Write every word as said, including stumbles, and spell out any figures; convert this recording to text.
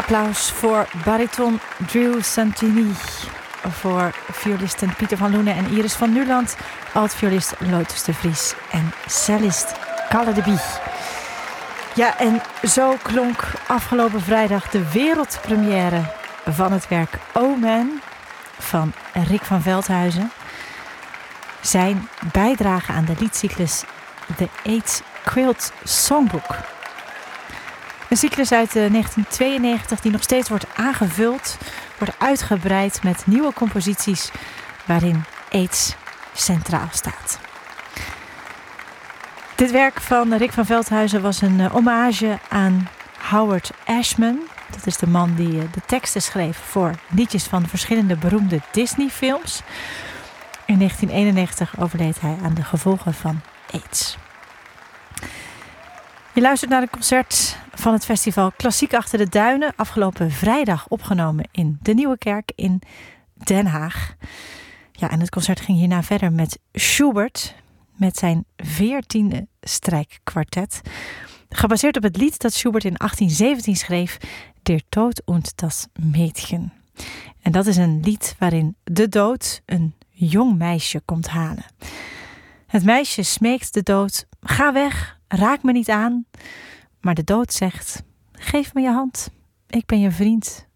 Applaus voor bariton Drew Santini, voor violisten Pieter van Loenen en Iris van Nuland, altviolist Lotus de Vries en cellist Kalle de Bie. Ja, en zo klonk afgelopen vrijdag de wereldpremière van het werk Oh Man van Rick van Veldhuizen. Zijn bijdrage aan de liedcyclus The AIDS Quilt Songbook. Een cyclus uit negentien tweeënnegentig die nog steeds wordt aangevuld, wordt uitgebreid met nieuwe composities waarin AIDS centraal staat. Dit werk van Rick van Veldhuizen was een uh, hommage aan Howard Ashman. Dat is de man die uh, de teksten schreef voor liedjes van verschillende beroemde Disney-films. In negentien eenennegentig overleed hij aan de gevolgen van AIDS. Je luistert naar een concert van het festival Klassiek Achter de Duinen. Afgelopen vrijdag opgenomen in de Nieuwe Kerk in Den Haag. Ja, en het concert ging hierna verder met Schubert. Met zijn veertiende strijkkwartet. Gebaseerd op het lied dat Schubert in achttien zeventien schreef. Der Tod und das Mädchen. En dat is een lied waarin de dood een jong meisje komt halen. Het meisje smeekt de dood. Ga weg, raak me niet aan. Maar de dood zegt, geef me je hand. Ik ben je vriend.